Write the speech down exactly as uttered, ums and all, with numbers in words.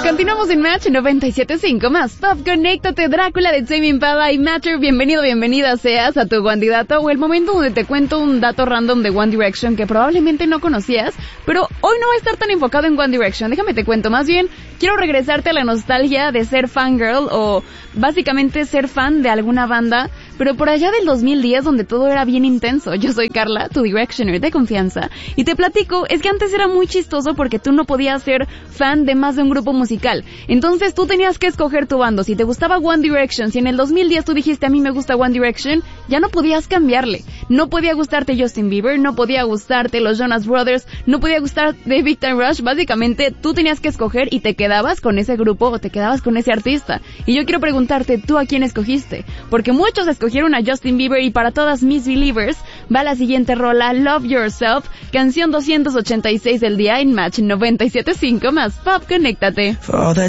Continuamos en Match noventa y siete punto cinco más Pop. Conéctate, Drácula de Tame Impala y Matter. Bienvenido, bienvenida seas a tu Wandidato, o el momento donde te cuento un dato random de One Direction que probablemente no conocías, pero hoy no va a estar tan enfocado en One Direction. Déjame te cuento, más bien quiero regresarte a la nostalgia de ser fangirl o básicamente ser fan de alguna banda, pero por allá del dos mil diez, donde todo era bien intenso. Yo soy Carla, tu Directioner de confianza, y te platico, es que antes era muy chistoso porque tú no podías ser fan de más de un grupo musical. Entonces tú tenías que escoger tu bando. Si te gustaba One Direction, si en el dos mil diez tú dijiste a mí me gusta One Direction, ya no podías cambiarle. No podía gustarte Justin Bieber, no podía gustarte los Jonas Brothers, no podía gustarte Big Time Rush. Básicamente tú tenías que escoger y te quedabas con ese grupo o te quedabas con ese artista. Y yo quiero preguntarte, ¿tú a quién escogiste? Porque muchos escogieron a Justin Bieber, y para todas mis believers va la siguiente rola, Love Yourself, canción doscientos ochenta y seis del día en Match noventa y siete punto cinco más Pop. Conéctate.